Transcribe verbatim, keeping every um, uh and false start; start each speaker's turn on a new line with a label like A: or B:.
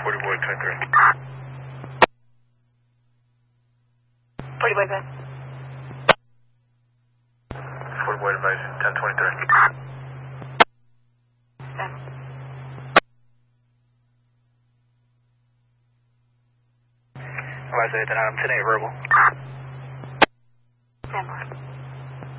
A: forty boy twenty-three.
B: forty boy good.
A: forty boy advice, ten twenty-three.
B: Stand.
C: Advice, ten eight verbal.
B: Stand by.